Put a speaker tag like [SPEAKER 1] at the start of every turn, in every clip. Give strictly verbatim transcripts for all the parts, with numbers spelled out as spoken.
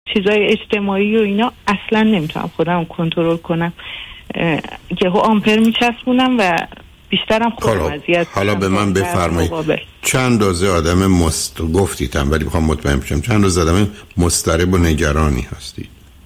[SPEAKER 1] چیزای اجتماعی و اینا اصلا نمیتونم خودم کنترل کنم. یهو آمپر میچسبونم و بیشترم خودم اذیت.
[SPEAKER 2] حالا به من بفرمایید چند اندازه آدم مست گفتیدم ولی میخوام مطمئن بشم چند اندازه آدم مضطرب و نگرانی هستید؟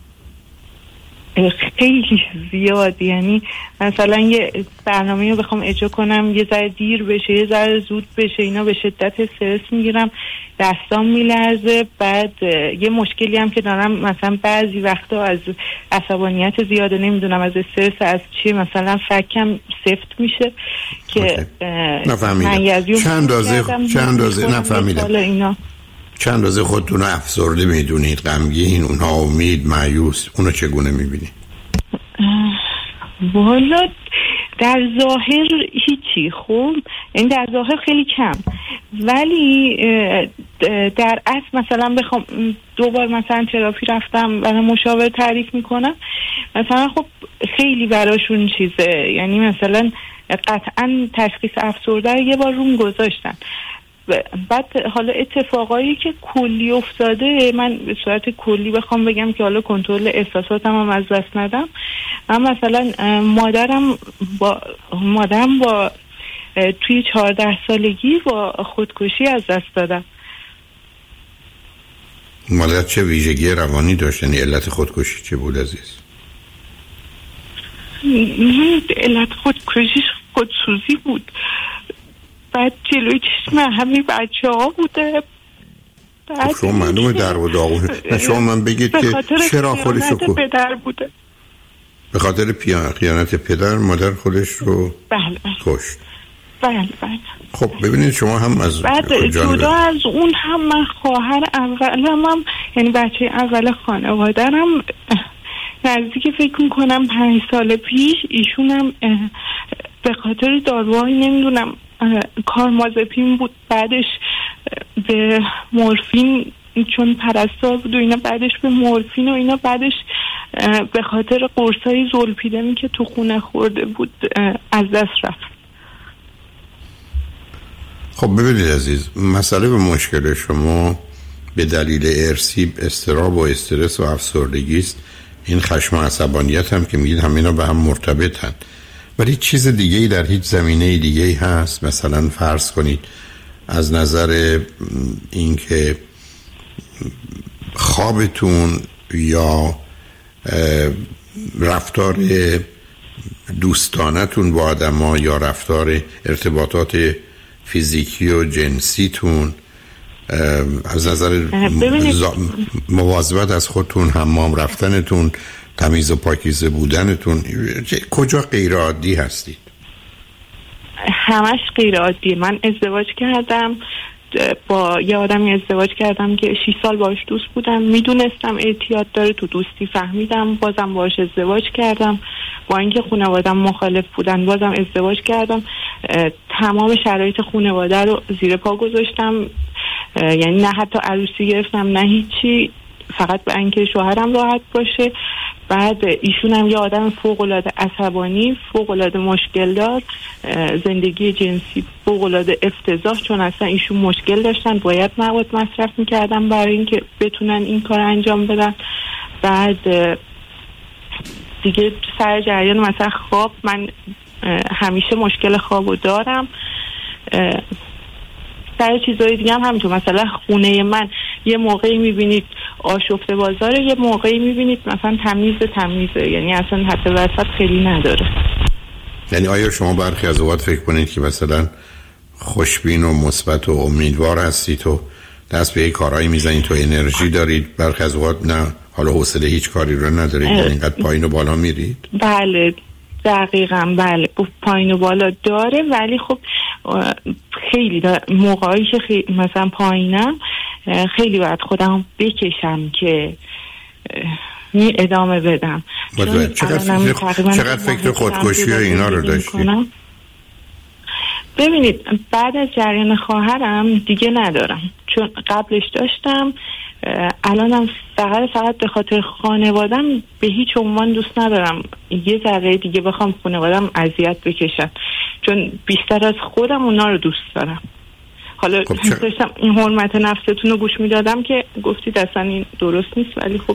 [SPEAKER 1] خیلی زیاد. یعنی مثلا یه برنامه رو بخوام اجرا کنم یه ذره دیر بشه یه ذره زود بشه اینا به شدت استرس میگیرم، دستام میلرزه. بعد یه مشکلی هم که دارم مثلا بعضی وقتا از عصبانیت زیاده نمیدونم از استرس از چی مثلا فکم سفت میشه که
[SPEAKER 2] نفهمیدم چند اندازه چند اندازه نفهمیدم چند اندازه خودتون رو افسرده میدونید، غمگین، اونها امید، مایوس، اونو چگونه میبینید؟
[SPEAKER 1] والا در ظاهر هیچی، خب این در ظاهر خیلی کم، ولی در اصل مثلا بخوام دوبار مثلا تراپی رفتم برای مشاور تعریف میکنم مثلا خب خیلی براشون چیزه، یعنی مثلا قطعا تشخیص افسرده یه بار روم گذاشتن. بعد حالا اتفاقایی که کلی افتاده من به صورت کلی بخوام بگم که حالا کنترل احساساتم هم از دست ندم. من مثلا مادرم با مادرم با توی چهارده سالگی با خودکشی از دست دادم.
[SPEAKER 2] مادر چه ویژگی روانی داشت؟ یعنی علت خودکشی چه بود عزیز؟
[SPEAKER 1] علت خودکشیش خودسوزی بود. بعد جلوی چشم همه بچه ها بوده.
[SPEAKER 2] شما معلومه در و داغونه. شما من بگید که چرا خودشو کو
[SPEAKER 1] پدر بوده.
[SPEAKER 2] به خاطر خیانت پدر مادر خودش رو
[SPEAKER 1] بله
[SPEAKER 2] کشت.
[SPEAKER 1] بله بله.
[SPEAKER 2] خب ببینید شما هم از
[SPEAKER 1] بعد جدا از اون هم من خواهر اولم هم یعنی بچه اول خانوادرم نزدیک فکر میکنم پنج سال پیش ایشون هم به خاطر داروهای نمیدونم کارمازپین بود بعدش به مورفین چون پرستار بود و اینا بعدش به مورفین و اینا بعدش به خاطر قرصای زولپیدمی که تو خونه خورده بود از دست رفت.
[SPEAKER 2] خب ببینید عزیز مسئله و مشکل شما به دلیل ارثی اضطراب و استرس و افسردگی است. این خشم و عصبانیت هم که میگید همینا به هم مرتبطن، ولی چیز دیگه ای در هیچ زمینه دیگه ای هست؟ مثلا فرض کنید از نظر اینکه خوابتون یا رفتار دوستانتون با آدما یا رفتار ارتباطات فیزیکی و جنسیتون از نظر مواظبت از خودتون، حمام رفتنتون، تمیز و پاکیزه بودنتون کجا غیر عادی هستید؟
[SPEAKER 1] همش غیر عادیه. من ازدواج کردم با یه آدمی ازدواج کردم که شش سال باهاش دوست بودم، میدونستم اعتیاد داره، تو دوستی فهمیدم، بازم باهاش ازدواج کردم، با اینکه خانواده‌ام مخالف بودن بازم ازدواج کردم. تمام شرایط خانواده رو زیر پا گذاشتم، یعنی نه حتی عروسی گرفتم نه هیچی، فقط به اینکه شوهرم راحت باشه. بعد ایشون هم یه آدم فوق‌العاده عصبانی، فوق‌العاده مشکل دار، زندگی جنسی فوق‌العاده افتضاح، چون اصلا ایشون مشکل داشتن، باید مواد مصرف میکردن برای اینکه بتونن این کار انجام بدن. بعد دیگه سر جریان مثلا خواب، من همیشه مشکل خوابو دارم. سر چیزای دیگه هم همینطور، مثلا خونه من یه موقعی میبینید آشفته بازاره، یه موقعی میبینید مثلا تمیز تمیزه، یعنی اصلا حتی وسط خیلی نداره.
[SPEAKER 2] یعنی آیا شما برخی از اوقات فکر کنید که مثلا خوشبین و مثبت و امیدوار هستید و دست به یک کارهایی میزنید تو انرژی دارید، برخی از اوقات نه، حالا حوصله هیچ کاری رو ندارید، اینقدر پایین و بالا میرید؟
[SPEAKER 1] بله دقیقاً، بله پایین و بالا داره، ولی خب خیلی موقعی که خیلی مثلا پایینم خیلی باید خودم بکشم که می ادامه بدم.
[SPEAKER 2] چقدر, چقدر فکر خودکشی و اینا رو داشتی؟
[SPEAKER 1] ببینید بعد از جریان خواهرم دیگه ندارم، چون قبلش داشتم، الانم فقط فقط به خاطر خانوادم به هیچ عنوان دوست ندارم یه ذره دیگه بخوام خانوادم اذیت بکشن، چون بیشتر از خودم اونا رو دوست دارم. حالا
[SPEAKER 2] خب
[SPEAKER 1] داشتم این حرمت نفستون رو گوش میدادم که گفتید اصلا این درست نیست، ولی خب